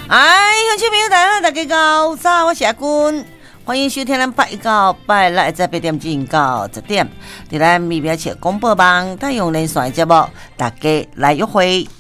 乡亲朋友大家好，早，我是阿君，欢迎收听咱8月1到8月6在8点钟到10点，在咱微表切广播网，咱用连线节目，大家来约会。